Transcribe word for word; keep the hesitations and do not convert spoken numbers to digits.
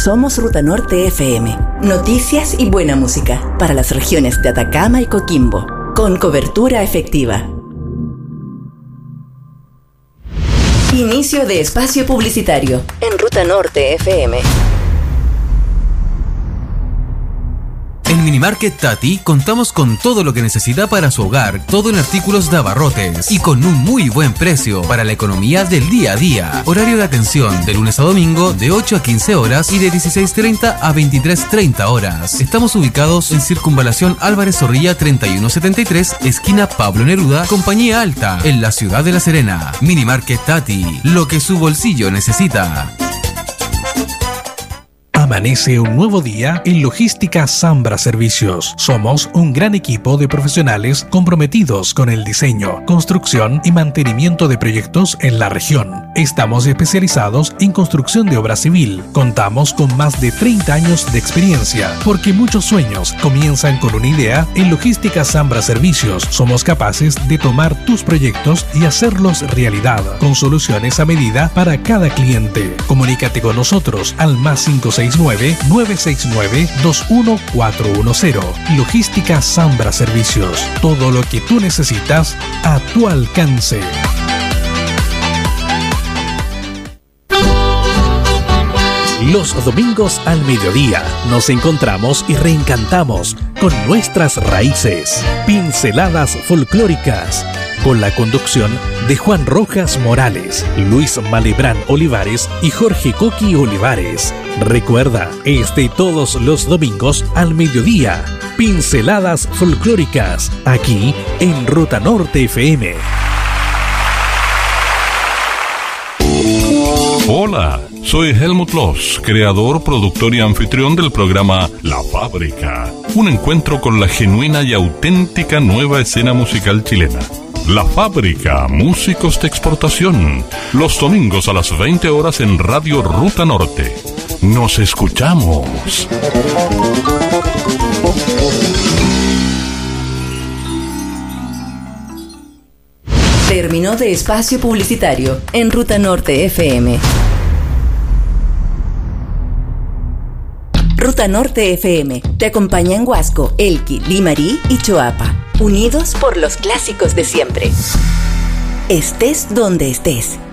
Somos Ruta Norte F M. Noticias y buena música para las regiones de Atacama y Coquimbo, con cobertura efectiva. Inicio de espacio publicitario en Ruta Norte F M. En Minimarket Tati contamos con todo lo que necesita para su hogar, todo en artículos de abarrotes y con un muy buen precio para la economía del día a día. Horario de atención de lunes a domingo de ocho a quince horas y de dieciséis treinta a veintitrés treinta horas. Estamos ubicados en Circunvalación Álvarez Zorrilla treinta y uno setenta y tres, esquina Pablo Neruda, Compañía Alta, en la ciudad de La Serena. Minimarket Tati, lo que su bolsillo necesita. Amanece un nuevo día en Logística Zambra Servicios. Somos un gran equipo de profesionales comprometidos con el diseño, construcción y mantenimiento de proyectos en la región. Estamos especializados en construcción de obra civil. Contamos con más de treinta años de experiencia, porque muchos sueños comienzan con una idea. En Logística Zambra Servicios somos capaces de tomar tus proyectos y hacerlos realidad, con soluciones a medida para cada cliente. Comunícate con nosotros al más cinco seis nueve, nueve seis nueve, dos uno cuatro uno cero. Logística Zambra Servicios. Todo lo que tú necesitas a tu alcance. Los domingos al mediodía nos encontramos y reencantamos con nuestras raíces. Pinceladas folclóricas, con la conducción de Juan Rojas Morales, Luis Malebrán Olivares y Jorge Coqui Olivares. Recuerda, este y todos los domingos al mediodía, Pinceladas folclóricas, aquí en Ruta Norte F M. Hola, soy Helmut Loss, creador, productor y anfitrión del programa La Fábrica, un encuentro con la genuina y auténtica nueva escena musical chilena. La Fábrica, músicos de exportación, los domingos a las veinte horas en Radio Ruta Norte. ¡Nos escuchamos! Terminó de espacio publicitario en Ruta Norte F M. Ruta Norte F M te acompaña en Huasco, Elqui, Limarí y Choapa, unidos por los clásicos de siempre. Estés donde estés.